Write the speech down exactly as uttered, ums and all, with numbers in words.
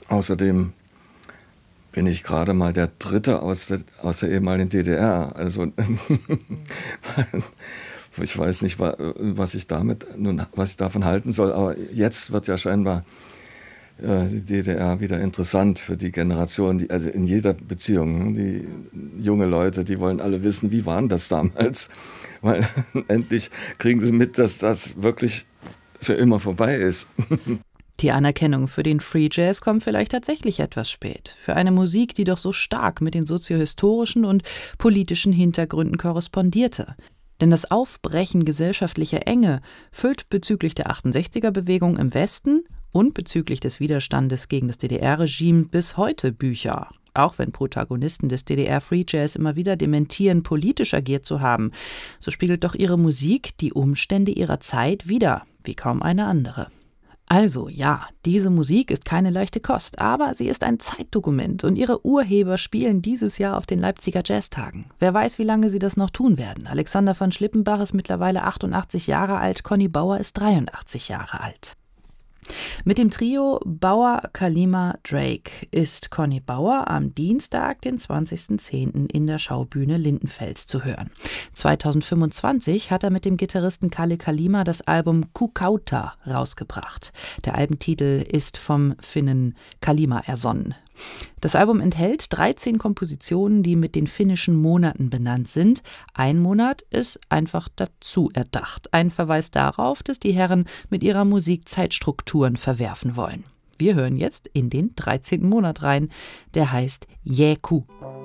Außerdem bin ich gerade mal der Dritte aus der, aus der ehemaligen D D R. Also ich weiß nicht, was ich damit nun, was ich davon halten soll. Aber jetzt wird ja scheinbar äh, die D D R wieder interessant für die Generation, die, also in jeder Beziehung. Die junge Leute, die wollen alle wissen, wie war das damals? Weil endlich kriegen sie mit, dass das wirklich für immer vorbei ist. Die Anerkennung für den Free Jazz kommt vielleicht tatsächlich etwas spät. Für eine Musik, die doch so stark mit den soziohistorischen und politischen Hintergründen korrespondierte. Denn das Aufbrechen gesellschaftlicher Enge füllt bezüglich der achtundsechziger-Bewegung im Westen und bezüglich des Widerstandes gegen das D D R-Regime bis heute Bücher. Auch wenn Protagonisten des D D R Free Jazz immer wieder dementieren, politisch agiert zu haben, so spiegelt doch ihre Musik die Umstände ihrer Zeit wider, wie kaum eine andere. Also ja, diese Musik ist keine leichte Kost, aber sie ist ein Zeitdokument und ihre Urheber spielen dieses Jahr auf den Leipziger Jazztagen. Wer weiß, wie lange sie das noch tun werden. Alexander von Schlippenbach ist mittlerweile achtundachtzig Jahre alt, Conny Bauer ist dreiundachtzig Jahre alt. Mit dem Trio Bauer, Kalima, Drake ist Conny Bauer am Dienstag, den zwanzigsten zehnten in der Schaubühne Lindenfels zu hören. zweitausendfünfundzwanzig hat er mit dem Gitarristen Kalle Kalima das Album Kukkauta rausgebracht. Der Albentitel ist vom Finnen Kalima ersonnen. Das Album enthält dreizehn Kompositionen, die mit den finnischen Monaten benannt sind. Ein Monat ist einfach dazu erdacht. Ein Verweis darauf, dass die Herren mit ihrer Musik Zeitstrukturen verwerfen wollen. Wir hören jetzt in den dreizehnten Monat rein, der heißt Jäku.